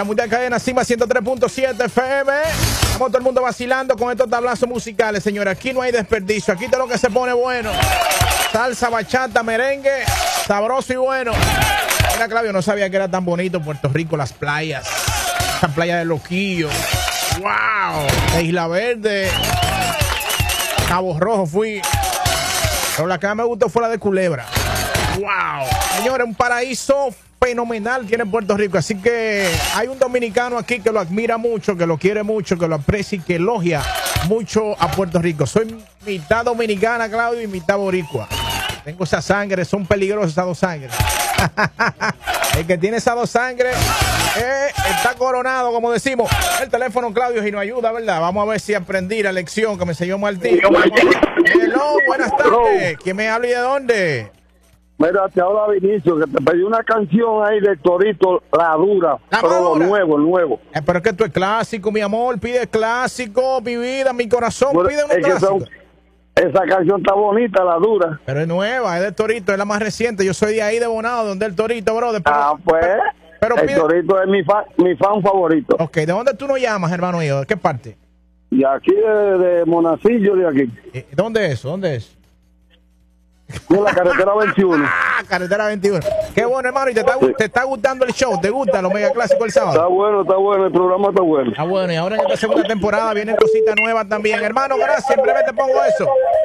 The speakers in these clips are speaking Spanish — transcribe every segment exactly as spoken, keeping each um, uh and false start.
La Mundial Cadena Cima ciento tres punto siete F M. Estamos todo el mundo vacilando con estos tablazos musicales, señores. Aquí no hay desperdicio. Aquí todo lo que se pone bueno. Salsa, bachata, merengue, sabroso y bueno. Mira, Claudio, no sabía que era tan bonito Puerto Rico, las playas. Esa playa de Loquillo. ¡Wow! De Isla Verde. Cabo Rojo fui. Pero la que más me gustó fue la de Culebra. ¡Wow! Señores, un paraíso fenomenal tiene Puerto Rico. Así que hay un dominicano aquí que lo admira mucho, que lo quiere mucho, que lo aprecia y que elogia mucho a Puerto Rico. Soy mitad dominicana, Claudio, y mitad boricua. Tengo esa sangre, son peligrosas esas dos sangres. El que tiene esas dos sangres eh, está coronado, como decimos. El teléfono, Claudio, y nos ayuda, ¿verdad? Vamos a ver si aprendí la lección que me enseñó Martín. Hello, buenas tardes. ¿Quién me habla y de dónde? Mira, te habla Vinicio, que te pedí una canción ahí de Torito, La Dura, La pero lo Madura. nuevo, el nuevo. Eh, pero es que tú es clásico, mi amor. Pide clásico, mi vida, mi corazón. Bueno, Pide un es que clásico. son- esa canción está bonita, La Dura. Pero es nueva, es de Torito, es la más reciente. Yo soy de ahí, de Bonao, donde el Torito, brother. Pero, Ah, pues, pero el pide... Torito es mi, fa- mi fan favorito. Ok, ¿de dónde tú nos llamas, hermano mío? ¿De qué parte? Y aquí de, de Monacillo, de aquí, Eh, ¿Dónde es eso? ¿Dónde es? de la carretera veintiuno. Ah, carretera veintiuno. Qué bueno, hermano. ¿Y te está, te está gustando el show? ¿Te gusta los mega clásicos el Está sábado? bueno, está bueno, el programa está bueno. Ah, bueno, y ahora en esta segunda temporada vienen cositas nuevas también. Hermano, gracias. En breve te pongo eso.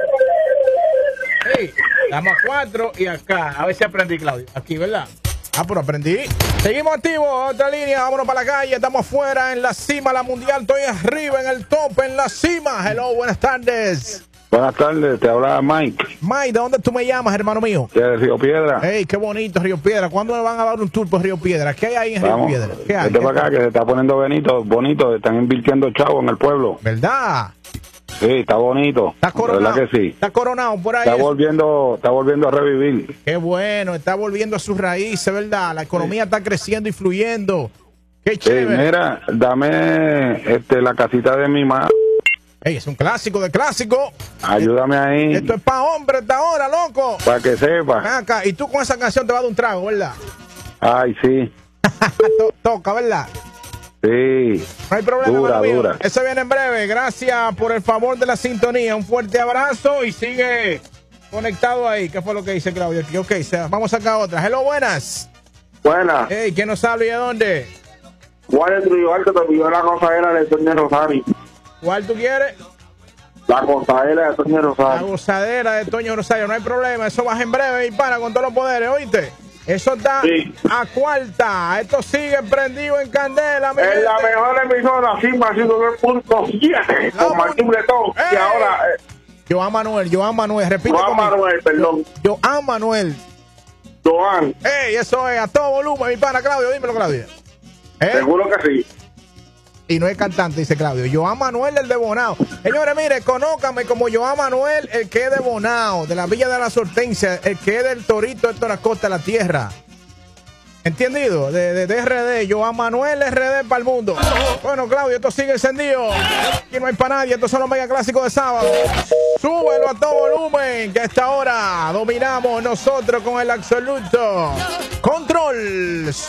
Hey, damos a cuatro y acá. A ver si aprendí, Claudio. Aquí, ¿verdad? Ah, pero aprendí. Seguimos activos. Otra línea. Vámonos para la calle. Estamos afuera en la cima, la mundial. Estoy arriba en el top, en la cima. Hello, buenas tardes. Buenas tardes, te habla Mike, Mike, ¿de dónde tú me llamas, hermano mío? de Río Piedra. Hey, qué bonito Río Piedra. ¿Cuándo me van a dar un tour por Río Piedra? ¿Qué hay ahí en Río Vamos, Piedra? ¿Qué hay? vete para acá que se está poniendo bonito, bonito, están invirtiendo chavo en el pueblo. ¿Verdad? Sí, está bonito. ¿Está coronado? ¿Verdad que sí? ¿Está coronado por ahí? Está volviendo, está volviendo a revivir. Qué bueno, está volviendo a sus raíces, ¿verdad? La economía está creciendo y fluyendo. Qué Sí, chévere. mira, dame este la casita de mi mamá. Ey, es un clásico de clásico. Ayúdame ahí Esto es pa' hombre esta hora, loco. para que Ven sepa. acá, y tú con esa canción te vas a dar un trago, ¿verdad? Ay, sí, To- Toca, ¿verdad? sí. No hay problema, Dura, hermano mío. dura. Eso viene en breve. Gracias por el favor de la sintonía. Un fuerte abrazo y sigue conectado ahí. ¿Qué fue lo que dice Claudio? Aquí, ok, se- vamos a sacar otra. Hello, buenas. Buena, Hey, ¿quién nos habla y de dónde? Juan el Trujillo Alto te pidió la cosadera de Toño Rosario. ¿Cuál tú quieres? La cosadera de Toño La Rosario. gozadera de Toño Rosario. No hay problema. Eso baja en breve, mi pana, con todos los poderes, ¿oíste? Eso está Sí. a cuarta. Esto sigue prendido en candela, mi Es la gente. mejor emisora, Cima ciento tres punto siete, La con Martín Bretón. Y ¡Ey! ahora, eh, Joan Manuel, Joan Manuel, repite Juan conmigo. Manuel, perdón, Joan Manuel. Joan, Ey, eso es a todo volumen, mi pana Claudio. Dímelo, Claudio. ¿Eh? seguro que sí. Y no es cantante, dice Claudio. Joan Manuel, el de Bonao. Señores, mire, conócame como Joan Manuel, el que es de Bonao, de la Villa de las Hortensias, el que es del Torito de la Costa de la Tierra. ¿Entendido? De, de, de R D, Joan Manuel R D para el mundo. Bueno, Claudio, esto sigue encendido. Aquí no hay para nadie, estos son los mega clásicos de sábado. Súbelo a todo volumen, que a esta hora dominamos nosotros con el absoluto control.